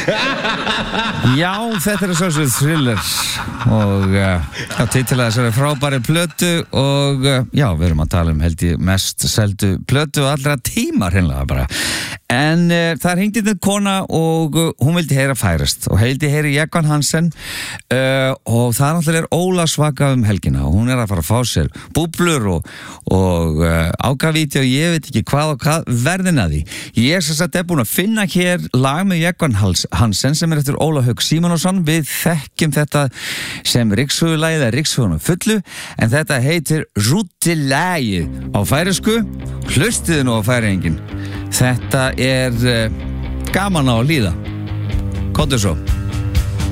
Já, þetta svo svo Thriller og titilega þessari frábæri plötu og já, við erum að tala held ég mest seldu plötu allra tíma hreinlega bara. En það hringdi inn kona og hún vildi heyra Færest og heildi heyri Jekvan Hansen og það náttúrulega ólasvaka helgina og hún að fara að fá sér búblur og ágavíti og ég veit ekki hvað og hvað verðin að því. Ég sem sagt búin að finna hér lag með Jekvan Hansen sem eftir Óla Hauk Símonarson. Við þekkjum þetta sem ryksugulægið eða ryksugunum fullu en þetta heitir Rútilægið á færisku. Hlustiði nú á færingin. Þetta gaman á að líða. Komdu svo.